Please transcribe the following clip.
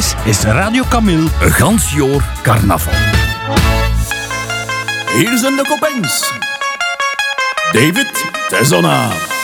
Dit is Radio Camille, een gans jaar carnaval. Hier zijn de kopings. David Tessona.